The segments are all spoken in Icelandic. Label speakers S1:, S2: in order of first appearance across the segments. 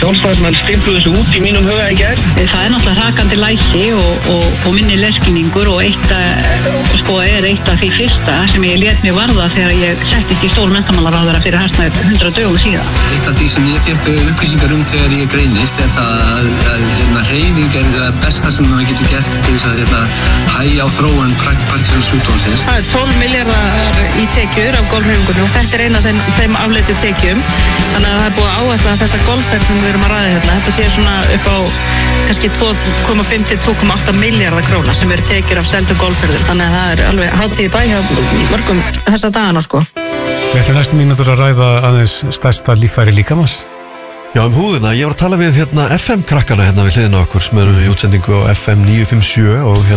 S1: Sjálfstæðismenn stimpluðu þessu út í mínum huga í gær.
S2: Það náttúrulega hrakandi læsi og minni leskinningur og eitt af því fyrsta sem ég lét mig varða þegar ég settist í stól menntamálaráðherra fyrir hartnær 100 dögum síðan.
S3: Eitt af því sem ég fékk upplýsingar þegar ég greinist það að hreyfing það besta sem maður getur gert til þess að hægja á þróun Parkinsons sjúkdómsins.
S4: Það 12 milljarðar í tekjur af golfhreyfingunni og þetta eina af þeim afleitu tekjum. Þannig að það búið að áætla þessa golfferð sem við erum að ræða hérna. Þetta sé svona upp á kannski 2,5 til 2,8 milljarðar króna sem eru tekjur af seldu golfferðum. Þannig að það alveg hátíð bæ hjá mörgum þessa dagana sko.
S5: Við ætlum næstu mínútur að ræða aðeins stærsta líffæri líkamans.
S6: Já, húðina. Ég var að tala við FM-krakkana við hliðina okkur sem eru í útsendingu á FM 957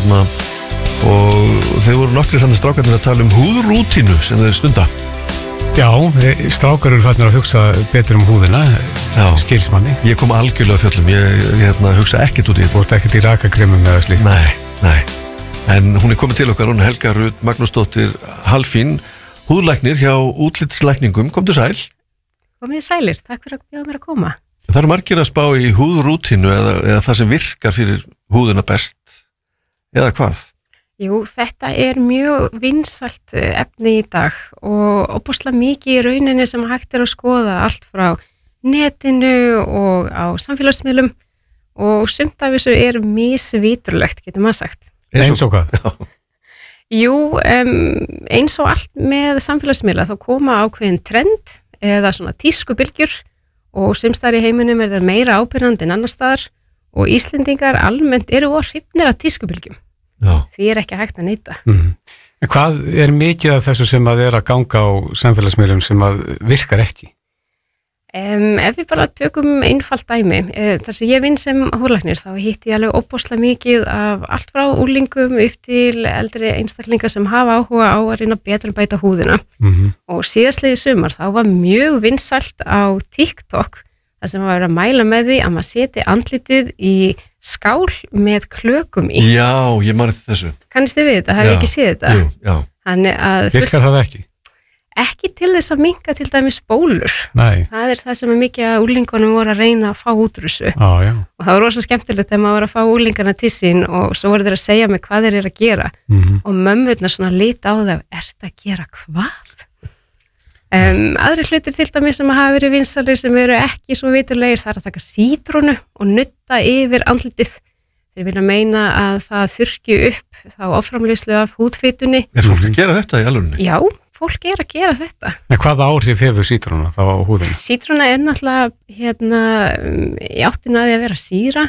S6: og þeir voru nokkrir strákarnir að tala húðrútínu sem þeir stunda.
S5: Já, strákar eru fannir að hugsa betur húðina, skilsmanni.
S6: Ég kom algjörlega á fjöllum, ég hugsa ekkert út í þetta.
S5: Þú ert ekkert í rakakremum eða slíkt?
S6: Nei. En hún komið til okkar, hún Helga Rut Magnúsdóttir Hallfín, húðlæknir hjá Útlitslækningum. Komdu sæl.
S7: Komið sælir, takk fyrir að bjóða mér að koma.
S6: Það eru margir að spá í húðrútínu eða það sem virkar fyrir húðina best, eða hvað?
S7: Jú, þetta mjög vinsælt efni í dag og óbúslega mikið í rauninni sem hægt að skoða allt frá netinu og á samfélagsmiðlum og sumt af þessu misviturlegt, getur maður sagt.
S5: Eins og hvað?
S7: Jú, eins og allt með samfélagsmiðla þá koma ákveðin trend eða svona tískubylgjur og sumstaðar í heiminum það meira ábyrjandi en annars staðar og Íslendingar almennt eru hrifnir af tískubylgjum. Því ekki hægt að neita.
S5: En hvað mikið af þessu sem að ganga á samfélagsmiðlum sem að virkar ekki?
S7: Ef við bara tökum einfalt dæmi, þar sem ég vinn sem húðlæknir þá hitti ég alveg óbúslega mikið af allt frá úlingum upp til eldri einstaklinga sem hafa áhuga á að reyna betur að bæta húðina. Og síðastliðið sumar þá var mjög vinsælt á TikTok það sem var að mæla með því að maður seti andlitið í skál með klökum í.
S6: Já, ég man eftir þessu.
S7: Kannist þið við þetta? Hafið ekki séð þetta?
S6: Jú, já.
S5: Virkar það ekki?
S7: Ekki til þess að minnka til dæmis bólur.
S5: Nei.
S7: Það það sem mikið að úlingunum voru að reyna að fá út úr þessu.
S5: Já.
S7: Og það var rosa skemmtilegt þegar maður var að fá úlingana til sín og svo voru þeir að segja mig hvað þeir eru að gera. Og mömmurnar svona lita á það, ert að gera hvað? Aðri hlutir til dæmis sem hafa verið vinsalir sem eru ekki svo viturlegir það að taka sítrónu og nutta yfir andlitið. Þeir vilja meina að það þurrki upp þá offramleiðslu af húðfitunni.
S6: Fólk að gera þetta í alvörunni?
S7: Já, fólk að gera þetta.
S5: En hvaða áhrif hefur sítróna þá á húðina?
S7: Sítróna náttúrulega í áttina að því að vera sýra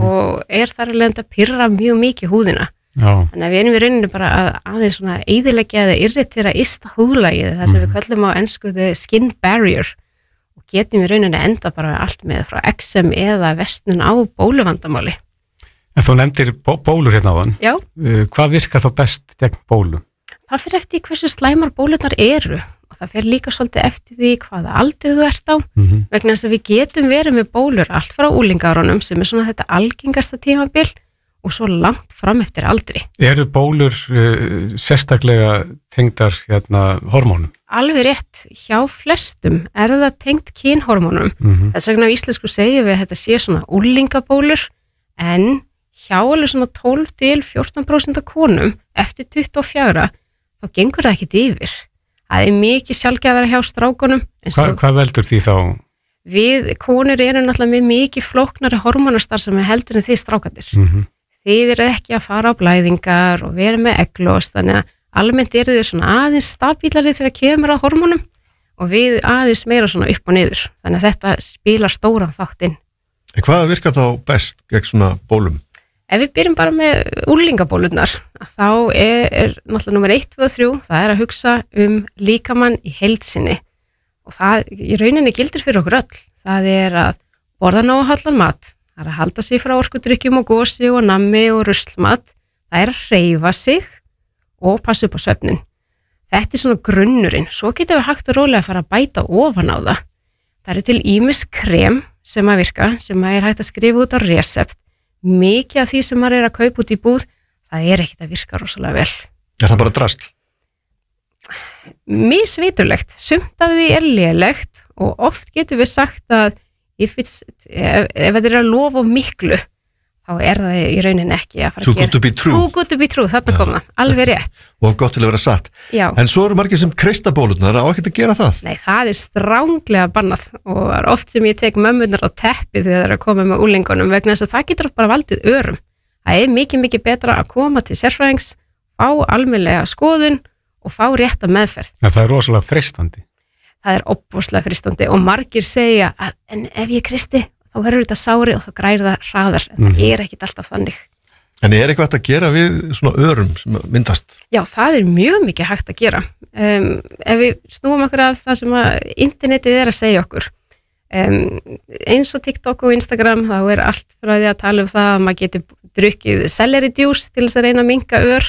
S7: og þar alveg að pirra mjög mikið húðina.
S5: Já.
S7: Þannig að við erum í rauninni bara aðeins svona eyðileggja eða irritera ysta húðlagið það sem við köllum á ensku the skin barrier og getum í rauninni enda bara allt með frá eksem eða vestnun á bóluvandamáli.
S5: En þú nefndir bólur hérna áðan.
S7: Já.
S5: Hvað virkar þá best gegn bólum?
S7: Það fer eftir hversu slæmar bólurnar eru og það fer líka svolítið eftir því hvaða aldrei þú ert á vegna þess að við getum verið með bólur allt frá úlingárunum sem svona þetta algengasta tímabil og svo langt fram eftir aldri.
S5: Eru bólur sérstaklega tengdar hormónum?
S7: Alveg rétt, hjá flestum það tengt kynhormónum. Þess vegna á íslensku segjum við að þetta sé svona úlingabólur en hjá alveg svona 12 til 14% af konum eftir 24 þá gengur það ekkert yfir. Það mikið sjaldgæfara hjá strákunum.
S5: Hvað veldur því þá?
S7: Við konur erum náttúrulega með mikið flóknari hormónastarfsemi heldur en þið strákarnir. Þið eru ekki að fara á blæðingar og vera með eglós, þannig að almennt eru þið svona aðeins stabílari þegar kemur að hormónum og við aðeins meira svona upp og niður. Þannig að þetta spilar stóran þáttinn.
S6: En hvað virkar þá best gegn svona bólum?
S7: Ef við byrjum bara með úlingabólurnar, þá náttúrulega nummer 1, 2 og 3, það að hugsa líkamann í heild sinni. Og það í rauninni gildir fyrir okkur öll. Það að borða nógu hollan mat. Það að halda sig frá orkudrykkjum og gosi og nammi og ruslmat. Það að hreyfa sig og passa upp á svefnin. Þetta svona grunnurinn. Svo getum við hægt og rólega að fara að bæta ofan á það. Það til ýmis krem sem að virka, sem að hægt að skrifa út á recept. Mikið af því sem maður að kaupa út í búð, það ekkert að virka rosalega vel.
S6: Það bara drasl?
S7: Misviturlegt. Sumt af því lélegt og oft getum við sagt að ef þetta er að lofa of miklu, þá er það í rauninni ekki að fara
S6: Too
S7: að gera.
S6: good to be true.
S7: Too good to be true, þarna kom það, alveg rétt.
S6: Og gott til að vera satt.
S7: Já.
S6: En svo eru margir sem kreista bólurnar, á ekkert að gera það.
S7: Nei, það er stránglega bannað og það er oft sem ég tek mömmunar á teppið þegar það er að koma með úlingunum vegna þess að það getur bara valdið örum. Það er mikið betra að koma til sérfræðings, fá almennilega skoðun og fá rétta meðferð.
S5: Ja, það er rosalega freistandi.
S7: Það er óbúslega freistandi og margir segja að en ef ég kristi þá verður þetta sári og þá græðir það hraðar en það er ekkit alltaf þannig.
S6: En er eitthvað hægt að gera við svona örum sem myndast?
S7: Já, það er mjög mikið hægt að gera. Ef við snúum okkur af það sem að internetið er að segja okkur, eins og TikTok og Instagram, þá er allt frá því að tala um það að maður getur drukkið celery juice til þess að reyna að minnka ör,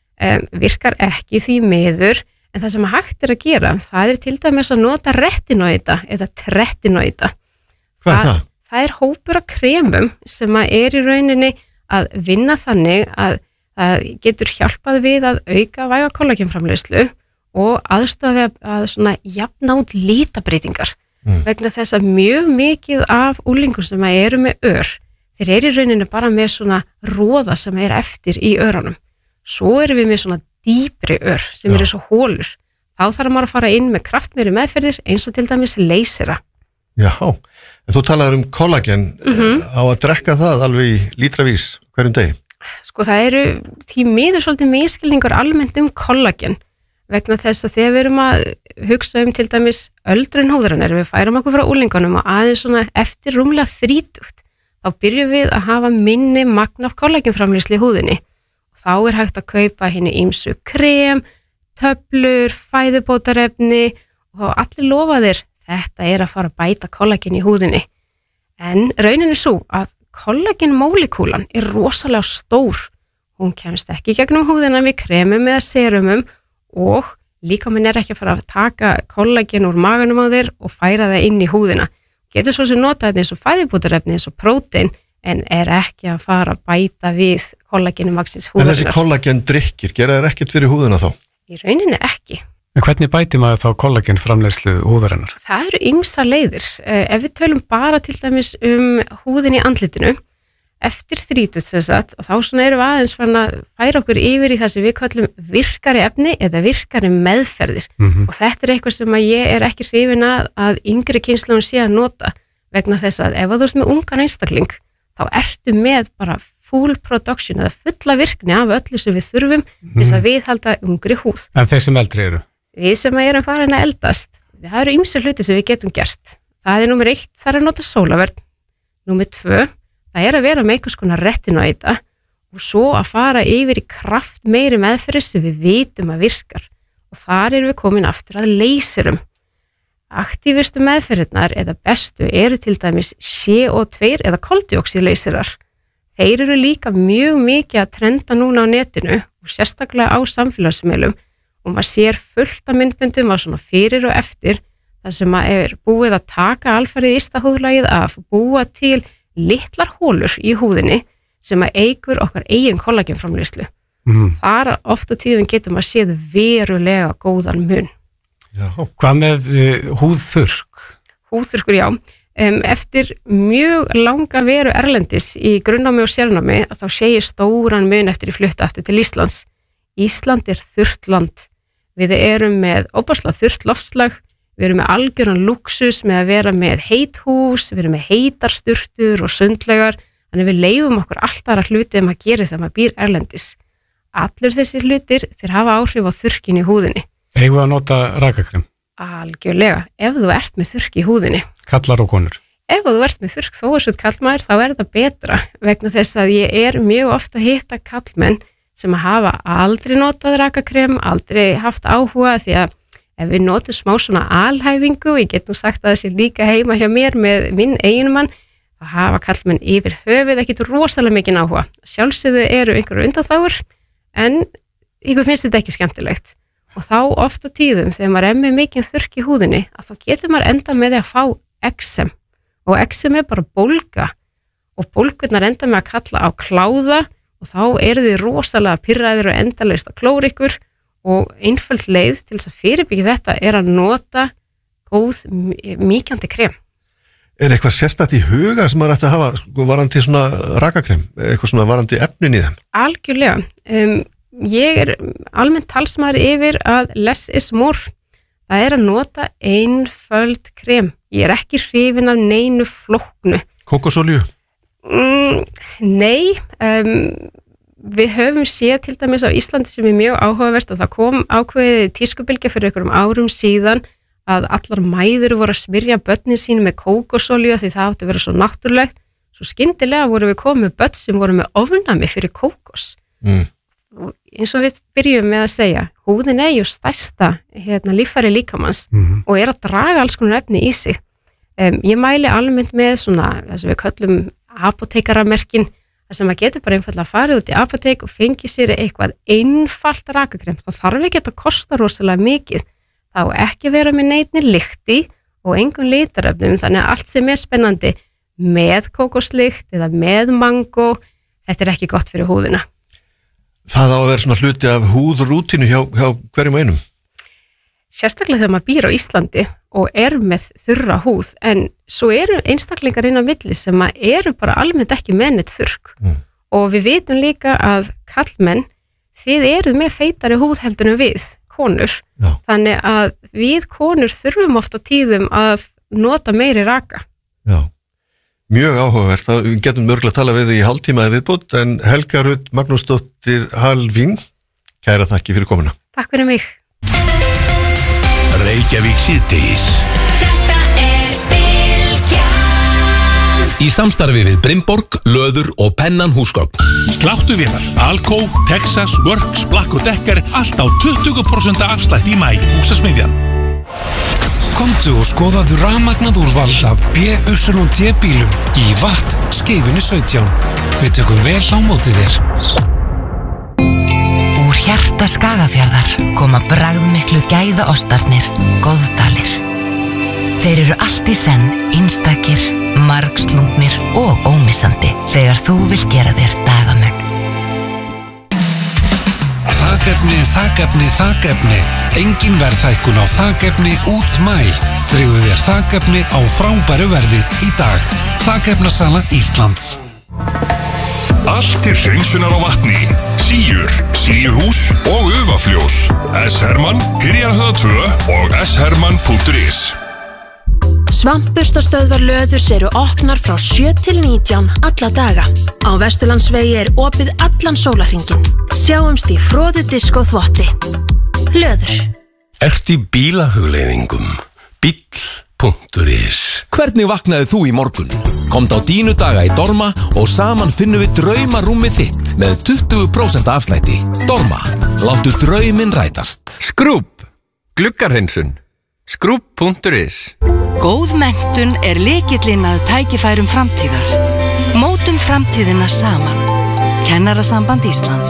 S7: virkar ekki því miður, en það sem hægt er að gera, það er til dæmis að nota retinoida eða tretinoida.
S6: Hvað er það?
S7: Það er hópur af kremum sem að er í rauninni að vinna þannig að það getur hjálpað við að auka væga kollagenframleiðslu og aðstofa að svona jafna út litabreytingar vegna þess að mjög mikið af úlingum sem að eru með ör, þeir eru í rauninni bara með svona róða sem er eftir í örunum. Svo erum við með svona dýpri ör sem eru svo hólur. Þá þarf maður að fara inn með kraftmeiri meðferðir eins og til dæmis leysera.
S6: Já, en þú talaður kollagen, á að drekka það alveg í lítravís hverjum degi?
S7: Sko það eru því miður svolítið miskilningur almennt kollagen vegna þess að þegar við erum að hugsa til dæmis öldrun húðarinnar, við færum okkur frá úlingunum og aðeins svona eftir rúmlega 30, þá byrjum við að hafa minni magn af kollagenframleiðslu í húðinni og þá er hægt að kaupa hinni ýmsu krem, töflur, fæðubótarefni og allir lofa þér þetta er að fara að bæta kollagen í húðinni. En raunin er svo að kollagenmólekúlan er rosalega stór. Hún kemst ekki gegnum húðina við kremum eða serumum og líkaminn er ekki að fara að taka kollagen úr maganum á þér og færa það inn í húðina. Getur svo sem nota þetta eins og fæðubótarefni eins og prótein en er ekki að fara að bæta við kollagenmagsins húðina.
S6: En þessi kollagendrykkir, gera þér ekkert fyrir húðina þá?
S7: Í rauninni ekki.
S5: En hvernig bæti maður þá kollagenframleiðslu húðarinnar?
S7: Það eru ýmsa leiðir. Ef við tölum bara til dæmis húðin í andlitinu, eftir 30 þess að þá svona erum við aðeins farin að færa okkur yfir í það sem við kallum virkari efni eða virkari meðferðir. Og þetta er eitthvað sem að ég er ekki hrifin að yngri kynslóðum sé að nota vegna þess að ef þú ert með ungan einstakling, þá ertu með bara full production eða fulla virkni af öllu sem við þurfum þess að viðhalda ungri húð.
S5: En þeir sem eldri eru?
S7: Við sem erum farin að eldast, það eru ýmsir hluti sem við getum gert. Það er númer 1, það er að nota sólaverð. Númer 2, það er að vera með einhvers konar retinoida og svo að fara yfir í kraft meiri meðferðir sem við vitum að virkar. Og þar erum við komin aftur að leyserum. Aktífustu meðferðirnar eða bestu eru til dæmis CO2 eða koldíoxíðleyserar. Þeir eru líka mjög mikið að trenda núna á netinu og sérstaklega á samfélagsmiðlum og maður sér fullt af myndböndum á svona fyrir og eftir þar sem maður er búið að taka alfarið ysta húðlagið af og búa til litlar hólur í húðinni sem að eigur okkar eigin kollagenframleiðslu. Þar oft á tíðum getur maður séð verulega góðan mun.
S6: Já.
S5: Hvað með húðþurrk?
S7: Húðþurrkur, já. Eftir mjög langa veru erlendis í grunnnámi og sérnámi að þá sé ég stóran mun eftir í flutta aftur til Íslands. Ísland er þurrt land. Við erum með óbærslega þurrt loftslag, við erum með algjöran luxus með að vera með heit hús, við erum með heitar sturtur og sundlegar, þannig við leyfum okkur alltaf aðra hluti maður gerir þegar maður býr erlendis. Allur þessi hlutir þeir hafa áhrif á þurrkin í húðinni.
S5: Eigum við að nota rakakrem?
S7: Algjörlega, ef þú ert með þurrk í húðinni.
S5: Kallar og konur?
S7: Ef þú ert með þurrk þó að svo kallmaður þá er það betra vegna þess að ég er mjög ofta að hitta kallmenn sem að hafa aldrei notað rakakrem, aldrei haft áhuga því að ef við notum smá svona alhæfingu, ég get nú sagt að þessi líka heima hjá mér með minn eiginmann, þá hafa kallmenn yfir höfuð ekkit rosalega mikinn áhuga. Sjálfsögðu eru einhverju undanþágur en ykkur finnst þetta ekki skemmtilegt. Og þá oft á tíðum þegar maður er með mikinn þurrk í húðinni að þá getur maður enda með því að fá eksem og eksem er bara bólga og bólgurnar enda með að kalla á kláða og þá eru þið rosalega pirraðir og endalaust að klóra ykkur og einföld leið til þess að fyrirbyggja þetta er að nota góð mýkjandi krem.
S6: eitthvað sérstætt í huga sem maður ætti að hafa varandi svona rakakrem, eitthvað svona varandi efnin í þeim?
S7: Algjörlega. Ég almennt talsmaður yfir að less is more. Það að nota einföld krem. Ég ekki hrifin af neinu flóknu.
S6: Kókosolíu?
S7: Nei, við höfum séð til dæmis á Íslandi sem mjög áhugavert og það kom ákveðið tískubylgja fyrir einhverjum árum síðan að allar mæður voru að smyrja börnin sín með kókosolíu því það átti að vera svo náttúrulegt. Svo skyndilega voru við komið börn sem voru með ofnæmi fyrir kókos. Og eins og við byrjum með að segja, húðin er ju stærsta líffæri líkamanns og að draga alls konar efni í sig. Ég mæli almennt með svona, það sem við köllum apótekaramerkin, það sem að getur bara einfallega að fara út í apótek og fengi sér eitthvað einfalt rakakrem. Það þarf ekki að kosta rosalega mikið. Það á ekki að vera með neinni lykti og engum litarefnum, þannig að allt sem er spennandi með kókoslykt eða með mango, þetta ekki gott fyrir húðina.
S6: Það á að vera svona hluti af húðrútínu hjá hverjum einum?
S7: Sérstaklega þegar maður býr á Íslandi og með þurra húð, en svo eru einstaklingar inn á milli sem eru bara almennt ekki með neitt þurrk. Og við vitum líka að kallmenn, þið eruð með feitari húð heldur en við, konur. Já. Þannig að við konur þurfum oft á tíðum að nota meiri raka. Já.
S6: Mjög áhugavert, við getum örgulega að tala við þig í hálftíma eða viðbót, en Helga Rut Magnúsdóttir Halvín, kæra þakki fyrir komuna.
S7: Takk fyrir mig.
S8: Reykjavík síðdegis. Þetta Bylgjan. Í samstarfi við Brimborg, Löður og Pennan húsgögn. Sláttuvélar, Alco, Texas, Works, Black & Decker, allt á 20% afslætt í maí. Húsasmiðjan. Komdu og skoðaðu rafmagnað úrval af BYD bílum í Watt Skeifunni 17. Við tökum vel á móti þér.
S9: Úr hjarta Skagafjarðar koma bragðmiklu gæðaostarnir, Góðdalir. Þeir eru allt í senn einstakir, margslungnir og ómissandi þegar þú vilt gera þér dagamun.
S8: Þakefni. Engin verðhækkun á þakefni út maí. Tryggðu þér þakefni á frábæru verði í dag. Þakefnasala Íslands. Allt til hreinsunar á vatni. Síur, síuhús og ufafljós. S-Hermann, Kyrjarhöða 2 og sherman.is.
S10: Svampburstastöðvar Löðurs eru opnar frá 7 til 19 alla daga. Á Vesturlandsvegi opið allan sólarhringinn. Sjáumst í froðu disk og þvotti. Löður.
S8: Ert í bílahugleiðingum? Bíll.is.
S11: Hvernig vaknaði þú í morgun? Komdu á Dínu daga í Dorma og saman finnum við draumarúmið þitt með 20% afslætti. Dorma, láttu drauminn rætast.
S12: Skrúb, gluggarhreinsun. Skrúb.is.
S10: Góð menntun er lykillinn að tækifærum framtíðar. Mótum framtíðina saman. Kennarasamband Íslands.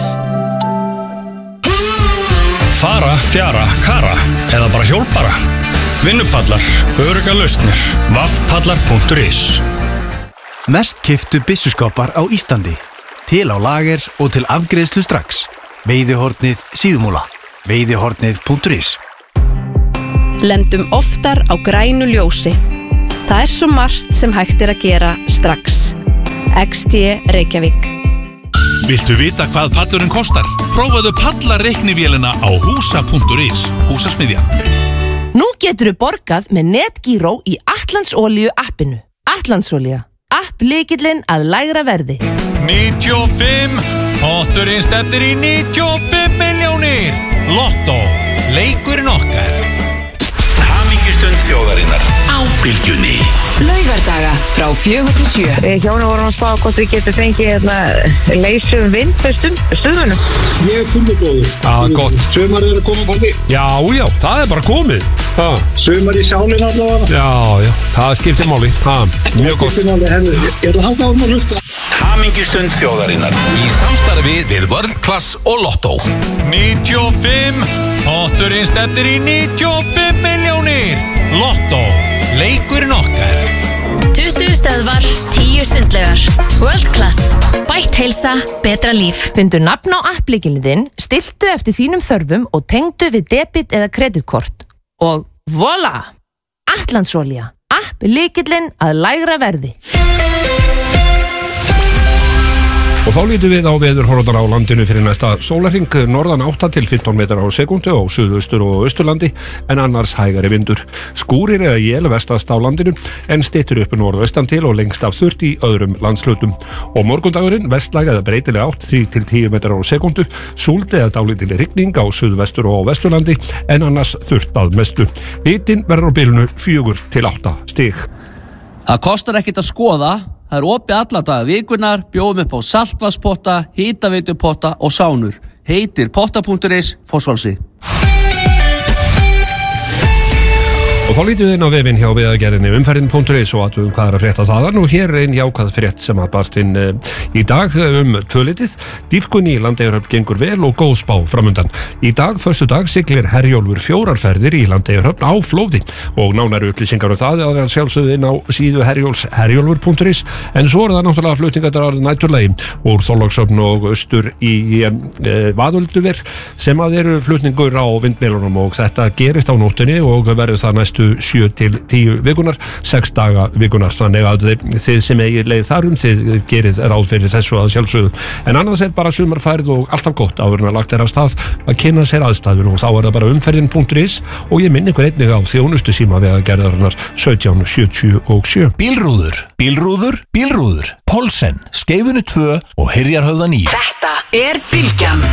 S8: Fara, fjara, kara eða bara hjólbara. Vinnupallar, öruggar lausnir. Vaffpallar.is.
S13: Mest keyptu byssuskápar á Íslandi. Til á lager og til afgreiðslu strax. Veiðihornið Síðumúla. Veiðihornið.is.
S14: Lendum oftar á grænu ljósi. Það svo margt sem hægt að gera strax. XD Reykjavík.
S8: Viltu vita hvað pallurinn kostar? Prófaðu pallarreiknivélina á húsa.is. Húsasmiðjan.
S15: Nú geturðu borgað með NetGíró í Atlandsolíu appinu. Atlandsolía. App lykillinn að lægra verði.
S8: 95. Potturinn stefnir í 95 milljónir. Lottó. Leikurinn okkar. Hamingistund þjóðarinnar á Bylgjunni.
S10: Laugardaga frá 4 til 7.
S16: Hjóna vorum að spá hvort við getum fengið leysum vind með stuðunum.
S17: Ég er kunnugóður.
S8: Gott.
S17: Sumar eru að koma á því.
S8: Já, það er bara komið.
S17: Sumar í sálinn allavega.
S8: Já, það skiptir máli. Mjög gott.
S17: Ég ætla að halda áfram að hlusta.
S8: Hamingistund þjóðarinnar í samstarfi við World Class og Lottó. 95. Potturinn stefnir í 95 milljónir. Lottó. Leikurinn okkar.
S10: 20 stöðvar, 10 sundlaugar. World Class. Bætt heilsa, betra líf.
S15: Findu nafn á applykilinn þinn, stiltu eftir þínum þörfum og tengdu við debit eða kreditkort. Og voilà! Atlandsolía. Lykillinn að lægra verði.
S18: Og þá lítum við á veðurhorfurnar á landinu fyrir næsta sólarhring, norðan 8 til 15 metrar á sekundu á suðaustur og austurlandi en annars hægari vindur. Skúrir eða él vestast á landinu en styttur upp norðvestan til og lengst af þurrt í öðrum landslutum. Og morgundagurinn vestlæg eða breytileg átt 3 til 10 metrar á sekundu, súld eða dálítil rigning á suðvestur og vesturlandi en annars þurrt að mestu. Hitinn verður á bilinu 4 til 8 stig.
S19: Það kostar ekkert að skoða. Það opið alla daga vikunar, bjóðum upp á saltvatnspotta, hitaveitupotta og sánur. Heitir potta.is, Fossvolsi.
S18: Og þá lítum við inn á vefinn hjá vegagerðinni umferðin.is og aðtöfum hvað að frétta þaðan og hér ein jákvæð frétt sem að barst inn í dag 2:00. Dýpkun í Landeyjahöfn gengur vel og góð spá framundan. Í dag, föstudag, siglir Herjólfur 4 ferðir í Landeyjahöfn á flóði og nánari upplýsingar það að sjálfsögðu inn á síðu Herjóls herjólfur.is en svo það náttúrulega flutningar næturlegi úr Þorlákshöfn og austur í Vaðölduver sem að eru flutningur á vindmélunum og þetta gerist á nóttunni og verður það næstu 7 til 10 vikunar, 6 daga vikunar, þannig að þið sem eigið leið þarum, þið gerið ráð fyrir þessu að sjálfsögðu. En annars bara sumarfærð og alltaf gott áður en að lagt af stað að kynna sér aðstæður og þá það bara umferðin.is og ég minn ykkur einnig á þjónustu síma vegagerðarinnar 1777.
S8: Bílrúður, Pólsen, Skeifunu 2 og Hyrjarhöfða 9.
S9: Þetta Bylgjan.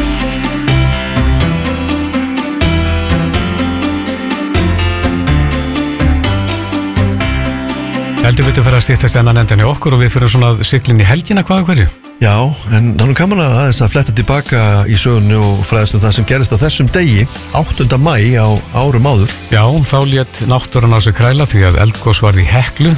S5: Heldur við til að fara að stýttast enn endan í okkur og við fyrir svona siglinn í helgina hvað og hverju?
S6: Já, en það er gaman að þess að fletta tilbaka í sögunni og fræðast það sem gerist á þessum degi, 8. maí á árum áður.
S5: Já, þá lét náttúran á sig kræla því að eldgos varð í Heklu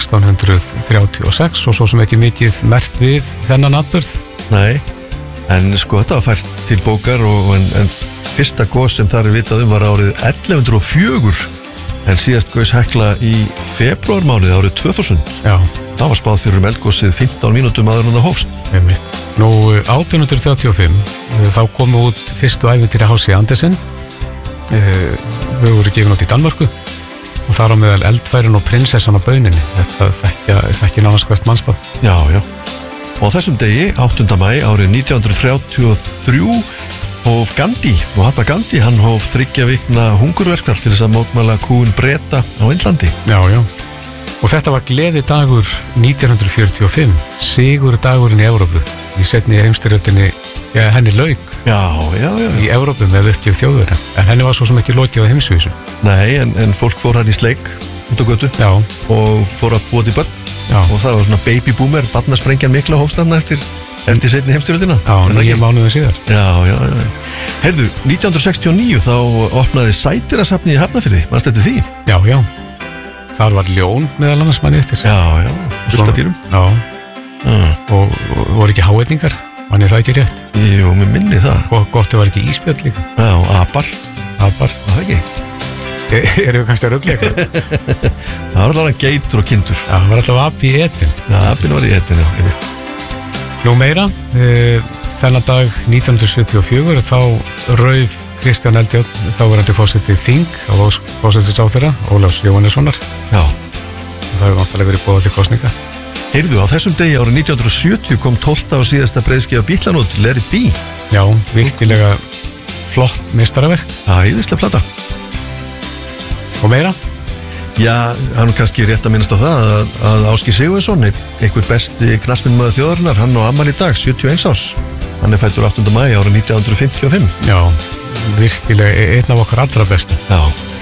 S5: 1636 og svo sem ekki mikið merkt við þennan atburð.
S6: Nei, en sko þetta var fært til bókar en fyrsta gos sem þar er vitað var árið 1104 en síðast gaus Hekla í febrúarmánuði árið 2000.
S5: Já.
S6: Það var spáð fyrir eldgosið 15 mínútum áður en það hófst.
S5: Nú 1835 þá komu út fyrstu ævintýri H.C. Andersen. Þau voru gefin út í Danmörku og þar á meðal Eldfærin og prinsessan á bauninni. Þetta þekki nánast hvert mannsbarn.
S6: Já. Og á þessum degi, 8. maí árið 1933 hóf Gandhi, Mahatma Gandhi, hann hóf 3 vikna hungurverkfall til þess að mótmæla kúgun Breta á Indlandi.
S5: Já. Og þetta var gleði dagur 1945, sigur dagurinn í Evrópu. Í seinni heimsstyrjöldinni, henni lauk.
S6: Já.
S5: Í Evrópu með uppgjöf Þjóðverja. En henni var svo sem ekki lokið á heimsvísu.
S6: Nei, en fólk fór hann í sleik út á götu.
S5: Já.
S6: Og fór að búa til börn. Já. Og það var svona baby boomer, barnasprengjan mikla hófstanna eftir seinni heimsstyrjöldina.
S5: Já, 9 mánuðum síðar.
S6: Já. Heyrðu, 1969 þá opnaði Sædýrasafnið í Hafnarfirði, mannst þetta því?
S5: Já. Þar var ljón meðal annars manni eftir.
S6: Já, og fullt af dýrum.
S5: Já. Og voru ekki háetningar, manni það ekki rétt.
S6: Jú, mér minni það.
S5: Og gott það var ekki íspjöld líka.
S6: Já, apar. Það ekki.
S5: Erum við kannski að rugla eitthvað?
S6: Það var allavega geitur og kindur.
S5: Já, það var allavega api í etin.
S6: Já, apin var í etin, já, ég veit.
S5: Nú meira, þennan dag 1974 þá rauf Kristján Eldjárn þáverandi forseti þing á forsætisráðherra Ólafs Jóhannessonar.
S6: Já.
S5: Og það hefur vantilega verið boðað til kosninga.
S6: Heyrðu, á þessum degi árið 1970 kom 12. og síðasta breiðskífa Bítlanót, Let It Be.
S5: Já, virkilega flott meistaraverk.
S6: Já, æðislega plata.
S5: Og meira?
S6: Já, hann kannski rétt að minnast á það að Ásgeir Sigurðsson, einhver besti knattspyrnumaður þjóðarinnar, hann á afmæli í dag, 71 árs. Hann er fæddur 8. maí árið 1955.
S5: Já, virkilega einn af okkar allra bestu.
S6: Já.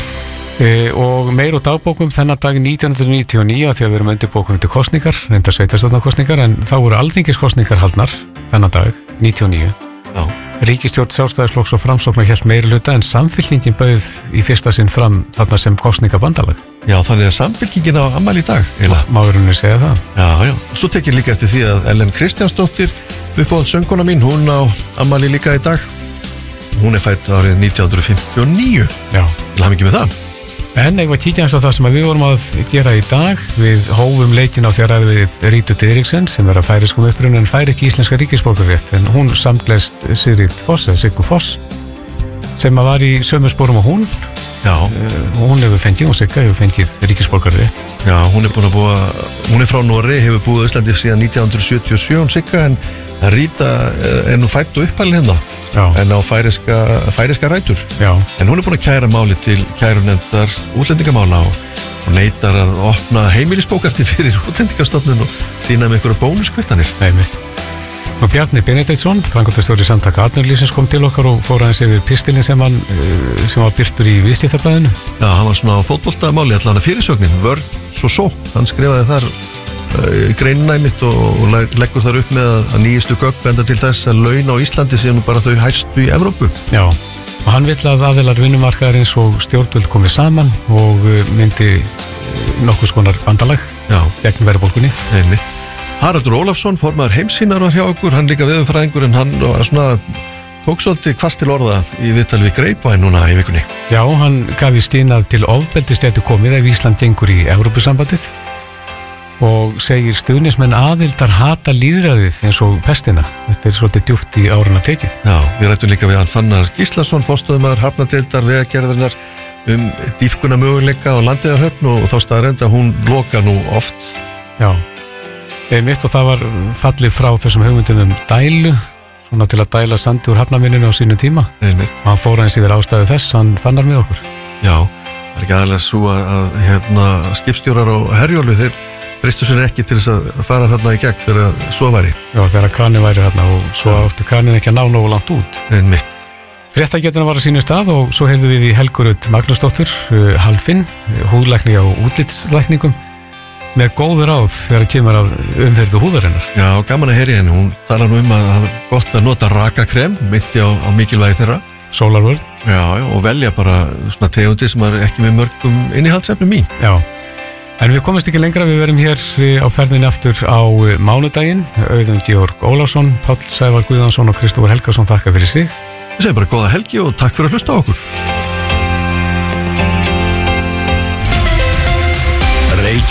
S5: Og meir úr dagbókum þennan dag 1999 þegar við erum undirbókunum til kosningar, reyndar sveitarstjórnarkosningar, en þá voru alþingiskosningar haldnar þennan dag 99.
S6: Já.
S5: Ríkisstjórn Sjálfstæðisflokks og Framsóknar hélt meirihluta en Samfylkingin bauð í fyrsta sinn fram þarna sem kosningabandalag.
S6: Já, þannig að Samfylkingin á afmæli í dag.
S5: Máðurinn segja það.
S6: Já. Svo tekir líka eftir því að Ellen Kristjánsdóttir, uppáhald söngkona mín, hún á afmæli líka í dag. Hún er fædd árið 1959.
S5: Já.
S6: Til hamingju með það.
S5: En ég var kíkja eins á það sem við vorum að gera í dag. Við hófum leikinn á því að ræða við Rítu Didriksen sem er að færiskum uppruna en fær ekki íslenska ríkisborgararétt en hún samgleðst Sigrid Foss eða Siggu Foss sem var í sömu sporum á hún Hún hefur fengið, Sigga hefur fengið ríkisborgararétt.
S6: Já, hún er frá Noregi, hefur búið á Íslandi síðan 1977, hún Sigga, en Rita er nú fædd og uppalinn hérna, en á færiska rætur.
S5: Já.
S6: En hún er búin að kæra máli til kærunefndar útlendingamála og neitar að opna heimilisbókarti fyrir útlendingastofnun og sína með einhverja bónuskvittanir.
S5: Einmitt. Nú Bjarni Benediktsson, framkvæmdastjóri Samtaka atvinnulífsins, kom til okkar og fór aðeins yfir pistilinn sem var birtur í Viðskiptablaðinu.
S6: Já, hann var svona á fótboltamáli, allan að fyrirsögnin, vörn svo sókn, hann skrifaði þar greinina í mitt og leggur þar upp með að nýjustu gögn benda til þess að laun á Íslandi séu nú bara þau hæstu í Evrópu.
S5: Já, og hann vill að aðilar vinnumarkaðarins og stjórnvöld komið saman og myndi nokkuð skonar bandalag gegn verðbólgunni.
S6: Einmitt. Haraldur Ólafsson, formaður Heimssýnar var hjá okkur, hann líka veðurfræðingur en hann svona tók svolítið hvast til orða í viðtali við Grapevine núna í vikunni.
S5: Já, hann gaf í skyn að til ofbeldis gæti komið ef Ísland gengur í Evrópusambandið og segir stuðningsmenn aðildar hata lýðræðið eins og pestina. Þetta er svolítið djúpt í áruna tekið.
S6: Já, við rættum líka við hann Fannar Gíslason, forstöðumaður hafnadeildar vegagerðarinnar dýpkuna möguleika á Landeyjahöfn og þá staðreynd að hún loka nú oft.
S5: Já. Einmitt og það var fallið frá þessum hugmyndum dælu, svona til að dæla sandi úr hafnarmynninu á sínum tíma.
S6: Einmitt.
S5: Og hann fór aðeins yfir ástæðu þess, hann fannar með okkur.
S6: Já, það er ekki aðalega svo að skipstjórar og Herjólfi, þeir fristu sér ekki til þess að fara þarna í gegn þegar svo væri.
S5: Já, þegar kranin væri þarna og svo átti kranin ekki að ná nógu langt út.
S6: Einmitt.
S5: Fréttagetuna var að sínu stað og svo heyrðum við í Helgu Rut Magnúsdóttur, Halfinn, húðlækni á útlitslækningum, með góð ráð þegar kemur að umhverðu húðarinnar.
S6: Já, gaman að heyri henni. Hún talar nú að það er gott að nota rakakrem, myndi á mikilvægi þeirra.
S5: Sólarvörn.
S6: Já, og velja bara svona tegundir sem er ekki með mörgum innihaldsefnum í.
S5: Já, en við komumst ekki lengra, við verum hér á ferðinni aftur á mánudaginn. Auðun Georg Ólafsson, Páll Sævar Guðjónsson og Kristófur Helgason þakka fyrir sig.
S6: Við segjum bara góða helgi og takk fyrir að hlusta á okkur.